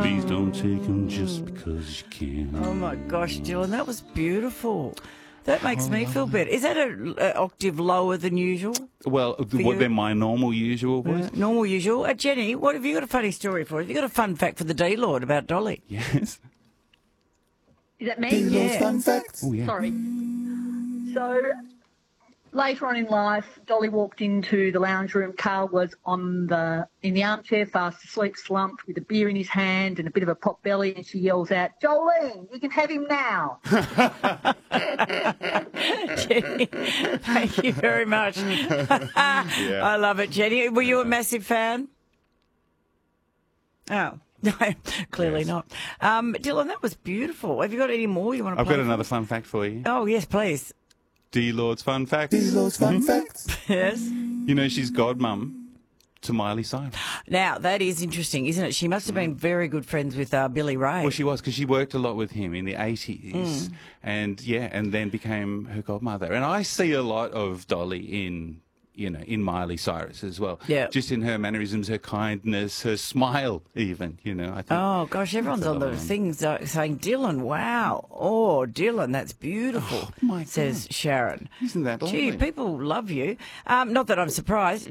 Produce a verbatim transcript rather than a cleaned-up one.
Please don't take them just because you can. Oh, my gosh, Dylan, that was beautiful. That makes me feel better. Is that an octave lower than usual? Well, what than my normal usual voice? Uh, normal usual. Uh, Jenny, what have you got a funny story for us? Have you got a fun fact for the D-Lord about Dolly? Yes. Is that me? D-Lord's Yeah. fun facts. Oh, yeah. Sorry. So later on in life, Dolly walked into the lounge room. Carl was on the in the armchair, fast asleep, slumped with a beer in his hand and a bit of a pot belly, and she yells out, "Jolene, you can have him now." Jenny, thank you very much. I love it, Jenny. Were you a massive fan? Oh. No, clearly Yes. not. Um, Dylan, that was beautiful. Have you got any more you want to I've play got for another us? fun fact for you. Oh, yes, please. D-Lord's fun facts. D-Lord's fun facts. Yes. You know she's godmum to Miley Cyrus. Now, that is interesting, isn't it? She must have been very good friends with uh, Billy Ray. Well, she was, because she worked a lot with him in the eighties. And, yeah, and then became her godmother. And I see a lot of Dolly in... you know, in Miley Cyrus as well. Yeah. Just in her mannerisms, her kindness, her smile even, you know, I think. Oh, gosh, everyone's on the things uh, saying, Dylan, wow. Oh, Dylan, that's beautiful, Oh, my says God. Sharon. Isn't that Gee, lovely? people love you. Um, not that I'm surprised.